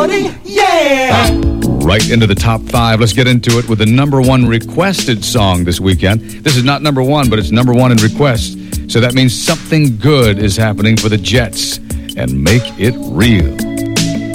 party, yeah! Right into the top 5. Let's get into it with the number 1 requested song this weekend. This is not number 1, but it's number 1 in requests. So that means something good is happening for the Jets. And make it real.